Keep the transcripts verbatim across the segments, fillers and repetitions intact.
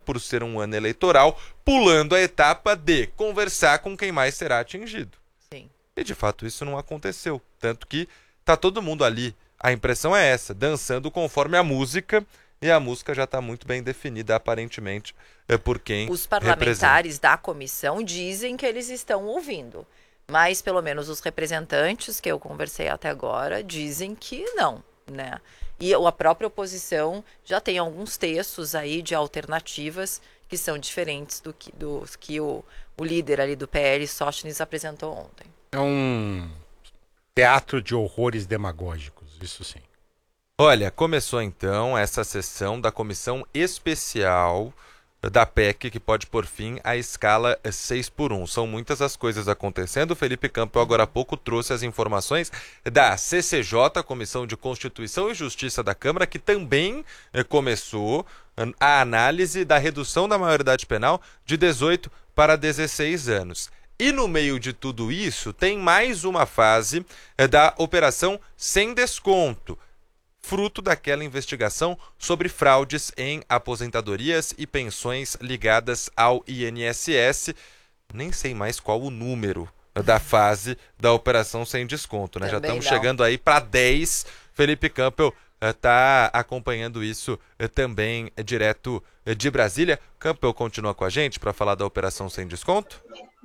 por ser um ano eleitoral, pulando a etapa de conversar com quem mais será atingido. Sim. E de fato isso não aconteceu, tanto que tá todo mundo ali, a impressão é essa, dançando conforme a música, e a música já está muito bem definida, aparentemente, é por quem Os parlamentares representa. Da comissão dizem que eles estão ouvindo, mas pelo menos os representantes que eu conversei até agora dizem que não, né? E a própria oposição já tem alguns textos aí de alternativas que são diferentes do que, do, que o, o líder ali do P L, Sóstenes, apresentou ontem. É um teatro de horrores demagógicos, isso sim. Olha, começou então essa sessão da comissão especial da P E C, que pode pôr fim à escala seis por um. São muitas as coisas acontecendo. O Felipe Campbell agora há pouco trouxe as informações da C C J, Comissão de Constituição e Justiça da Câmara, que também eh, começou a análise da redução da maioridade penal de dezoito para dezesseis anos. E no meio de tudo isso, tem mais uma fase eh, da Operação Sem Desconto, fruto daquela investigação sobre fraudes em aposentadorias e pensões ligadas ao I N S S. Nem sei mais qual o número da fase da Operação Sem Desconto, né? Também Já estamos não. chegando aí para dez. Felipe Campbell está acompanhando isso uh, também uh, direto uh, de Brasília. Campbell continua com a gente para falar da Operação Sem Desconto?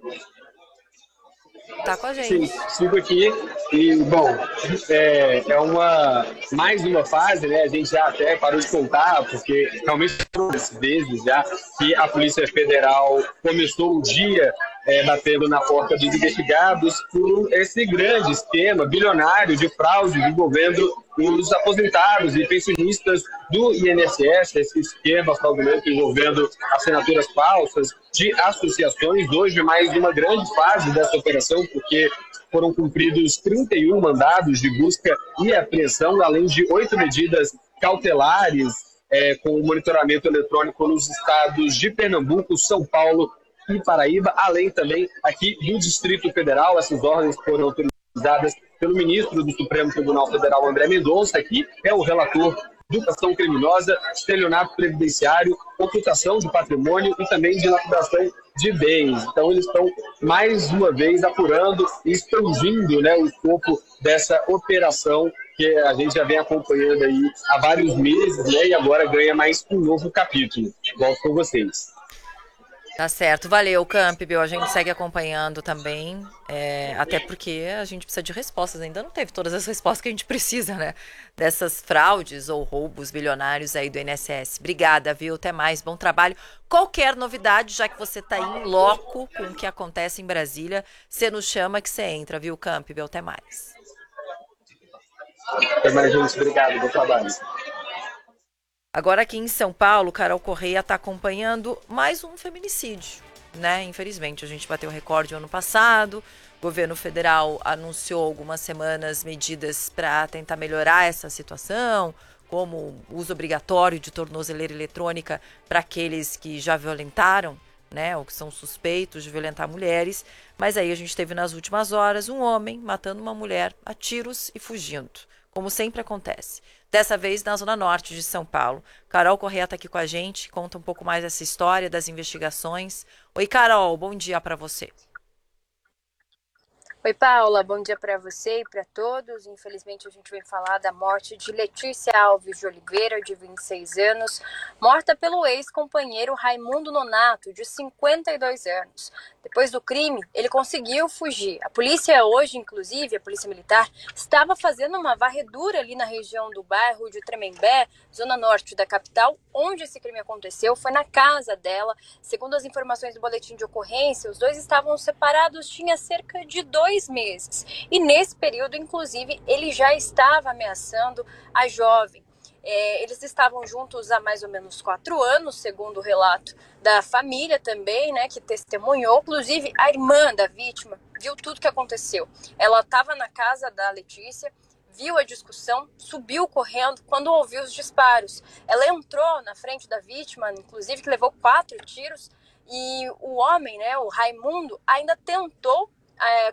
Tá com a gente. Sim, sigo aqui e, bom, é, é uma, mais uma fase, né, a gente já até parou de contar, porque realmente várias vezes já que a Polícia Federal começou o dia é, batendo na porta dos investigados por esse grande esquema bilionário de fraude envolvendo os aposentados e pensionistas do I N S S, esse esquema fraudulento envolvendo assinaturas falsas de associações. Hoje, mais uma grande fase dessa operação, porque foram cumpridos trinta e um mandados de busca e apreensão, além de oito medidas cautelares é, com monitoramento eletrônico nos estados de Pernambuco, São Paulo e Paraíba, além também aqui do Distrito Federal. Essas ordens foram autorizadas pelo ministro do Supremo Tribunal Federal, André Mendonça, que é o relator de ação criminosa, estelionato previdenciário, ocultação de patrimônio e também dilapidação de bens. Então, eles estão, mais uma vez, apurando e expandindo, né, o escopo dessa operação que a gente já vem acompanhando aí há vários meses, né, e agora ganha mais um novo capítulo. Volto com vocês. Tá certo, valeu, Campbell, a gente segue acompanhando também, é, até porque a gente precisa de respostas, ainda não teve todas as respostas que a gente precisa, né, dessas fraudes ou roubos bilionários aí do I N S S. Obrigada, viu, até mais, bom trabalho. Qualquer novidade, já que você tá aí em loco com o que acontece em Brasília, você nos chama que você entra, viu, Campbell, até mais. Até mais, gente, obrigado, bom trabalho. Agora aqui em São Paulo, Carol Correia está acompanhando mais um feminicídio, né? Infelizmente, a gente bateu o recorde ano passado, o governo federal anunciou algumas semanas medidas para tentar melhorar essa situação, como o uso obrigatório de tornozeleira eletrônica para aqueles que já violentaram, né? Ou que são suspeitos de violentar mulheres, mas aí a gente teve nas últimas horas um homem matando uma mulher a tiros e fugindo, como sempre acontece. Dessa vez na Zona Norte de São Paulo. Carol Correia está aqui com a gente, conta um pouco mais essa história das investigações. Oi, Carol, bom dia para você. Oi, Paula, bom dia para você e para todos. Infelizmente, a gente vem falar da morte de Letícia Alves de Oliveira, de vinte e seis anos, morta pelo ex-companheiro Raimundo Nonato, de cinquenta e dois anos. Depois do crime, ele conseguiu fugir. A polícia hoje, inclusive, a polícia militar, estava fazendo uma varredura ali na região do bairro de Tremembé, zona norte da capital, onde esse crime aconteceu. Foi na casa dela. Segundo as informações do boletim de ocorrência, os dois estavam separados tinha cerca de dois meses. E nesse período, inclusive, ele já estava ameaçando a jovem. É, eles estavam juntos há mais ou menos quatro anos, segundo o relato da família também, né, que testemunhou. Inclusive, a irmã da vítima viu tudo que aconteceu. Ela estava na casa da Letícia, viu a discussão, subiu correndo quando ouviu os disparos. Ela entrou na frente da vítima, inclusive, que levou quatro tiros, e o homem, né, o Raimundo, ainda tentou é,